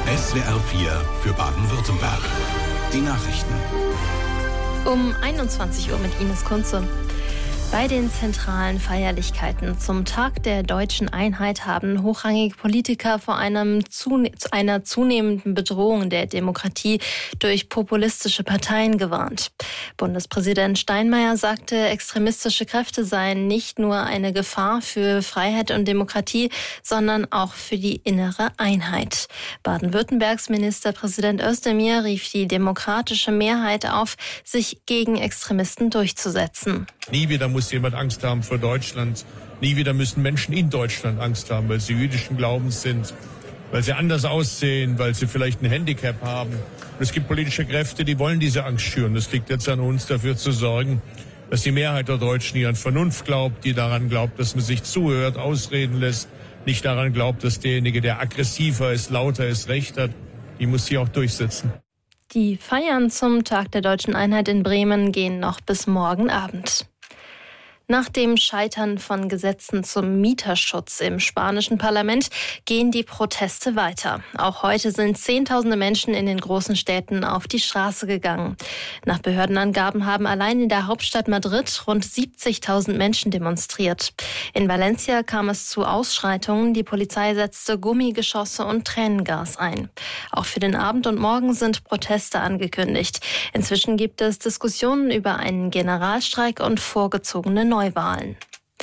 SWR 4 für Baden-Württemberg. Die Nachrichten. Um 21 Uhr mit Ines Kunze. Bei den zentralen Feierlichkeiten zum Tag der deutschen Einheit haben hochrangige Politiker vor einer zunehmenden Bedrohung der Demokratie durch populistische Parteien gewarnt. Bundespräsident Steinmeier sagte, extremistische Kräfte seien nicht nur eine Gefahr für Freiheit und Demokratie, sondern auch für die innere Einheit. Baden-Württembergs Ministerpräsident Özdemir rief die demokratische Mehrheit auf, sich gegen Extremisten durchzusetzen. Nie wieder muss jemand Angst haben vor Deutschland. Nie wieder müssen Menschen in Deutschland Angst haben, weil sie jüdischen Glaubens sind, weil sie anders aussehen, weil sie vielleicht ein Handicap haben. Und es gibt politische Kräfte, die wollen diese Angst schüren. Es liegt jetzt an uns, dafür zu sorgen, dass die Mehrheit der Deutschen hier an Vernunft glaubt, die daran glaubt, dass man sich zuhört, ausreden lässt, nicht daran glaubt, dass derjenige, der aggressiver ist, lauter ist, Recht hat. Die muss sie auch durchsetzen. Die Feiern zum Tag der deutschen Einheit in Bremen gehen noch bis morgen Abend. Nach dem Scheitern von Gesetzen zum Mieterschutz im spanischen Parlament gehen die Proteste weiter. Auch heute sind Zehntausende Menschen in den großen Städten auf die Straße gegangen. Nach Behördenangaben haben allein in der Hauptstadt Madrid rund 70.000 Menschen demonstriert. In Valencia kam es zu Ausschreitungen. Die Polizei setzte Gummigeschosse und Tränengas ein. Auch für den Abend und Morgen sind Proteste angekündigt. Inzwischen gibt es Diskussionen über einen Generalstreik und vorgezogene Neuwahlen.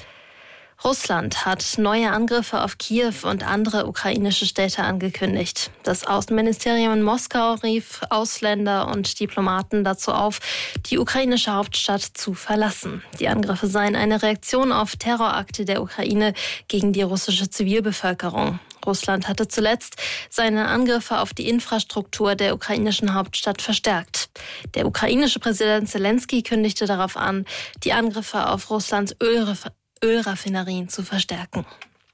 Russland hat neue Angriffe auf Kiew und andere ukrainische Städte angekündigt. Das Außenministerium in Moskau rief Ausländer und Diplomaten dazu auf, die ukrainische Hauptstadt zu verlassen. Die Angriffe seien eine Reaktion auf Terrorakte der Ukraine gegen die russische Zivilbevölkerung. Russland hatte zuletzt seine Angriffe auf die Infrastruktur der ukrainischen Hauptstadt verstärkt. Der ukrainische Präsident Zelensky kündigte darauf an, die Angriffe auf Russlands Ölraffinerien zu verstärken.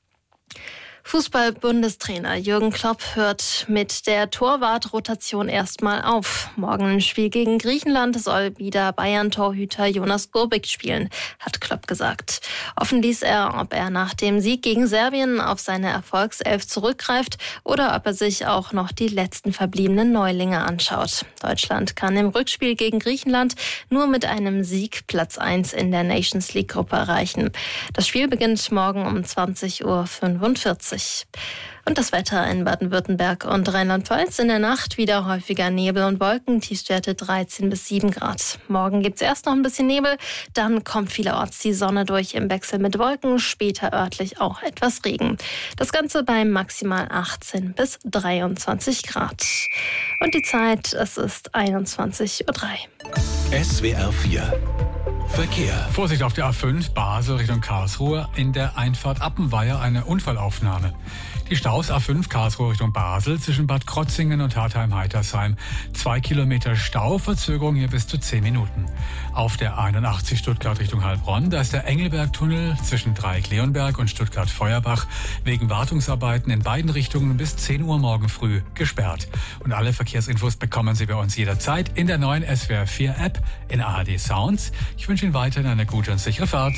Fußball-Bundestrainer Jürgen Klopp hört mit der Torwartrotation erstmal auf. Morgen im Spiel gegen Griechenland soll wieder Bayern-Torhüter Jonas Grbić spielen, hat Klopp gesagt. Offen ließ er, ob er nach dem Sieg gegen Serbien auf seine Erfolgself zurückgreift oder ob er sich auch noch die letzten verbliebenen Neulinge anschaut. Deutschland kann im Rückspiel gegen Griechenland nur mit einem Sieg Platz 1 in der Nations League-Gruppe erreichen. Das Spiel beginnt morgen um 20.45 Uhr. Und das Wetter in Baden-Württemberg und Rheinland-Pfalz: in der Nacht wieder häufiger Nebel und Wolken, Tiefstwerte 13 bis 7 Grad. Morgen gibt es erst noch ein bisschen Nebel, dann kommt vielerorts die Sonne durch im Wechsel mit Wolken, später örtlich auch etwas Regen. Das Ganze bei maximal 18 bis 23 Grad. Und die Zeit, es ist 21.03 Uhr. SWR 4 Verkehr. Vorsicht auf der A5 Basel Richtung Karlsruhe, in der Einfahrt Appenweier eine Unfallaufnahme. Die Staus A5 Karlsruhe Richtung Basel zwischen Bad Krotzingen und Hartheim-Heitersheim. 2 Kilometer Stau, Verzögerung hier bis zu 10 Minuten. Auf der 81 Stuttgart Richtung Heilbronn, da ist der Engelberg-Tunnel zwischen Dreieck-Leonberg und Stuttgart-Feuerbach wegen Wartungsarbeiten in beiden Richtungen bis 10 Uhr morgen früh gesperrt. Und alle Verkehrsinfos bekommen Sie bei uns jederzeit in der neuen SWR 4 App in ARD Sounds. Ich wünsche Ihnen weiterhin eine gute und sichere Fahrt.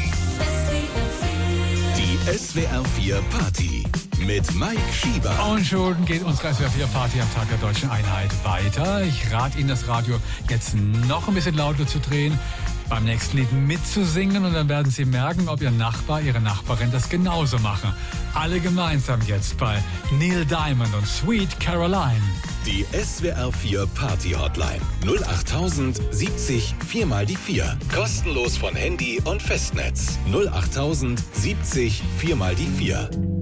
Die SWR 4 Party mit Mike Schieber. Und schon geht unsere SWR 4 Party am Tag der deutschen Einheit weiter. Ich rate Ihnen, das Radio jetzt noch ein bisschen lauter zu drehen, beim nächsten Lied mitzusingen, und dann werden Sie merken, ob Ihr Nachbar, Ihre Nachbarin das genauso machen. Alle gemeinsam jetzt bei Neil Diamond und Sweet Caroline. Die SWR 4 Party Hotline 08000 70 4 mal die 4. Kostenlos von Handy und Festnetz. 08000 70 4 mal die 4.